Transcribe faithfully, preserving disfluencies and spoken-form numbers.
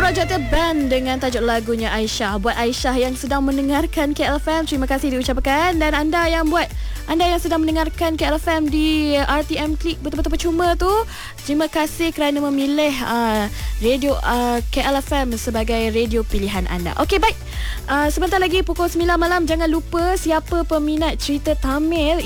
Project Band dengan tajuk lagunya Aisyah. Buat Aisyah yang sedang mendengarkan K L F M, terima kasih diucapkan. Dan anda yang buat anda yang sedang mendengarkan K L F M di R T M Klik betul-betul percuma tu, terima kasih kerana memilih uh, radio uh, K L F M sebagai radio pilihan anda. Okey, baik. Uh, sebentar lagi pukul sembilan malam, jangan lupa siapa peminat cerita Tamil